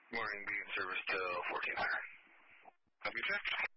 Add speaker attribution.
Speaker 1: Morning, be in service till 1400.
Speaker 2: Copy, sir.